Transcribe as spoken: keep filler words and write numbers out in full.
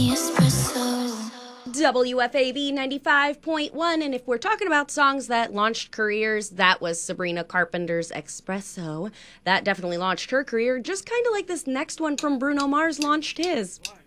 W F A B ninety-five point one, and if we're talking about songs that launched careers, that was Sabrina Carpenter's Espresso. That definitely launched her career, just kind of like this next one from Bruno Mars launched his.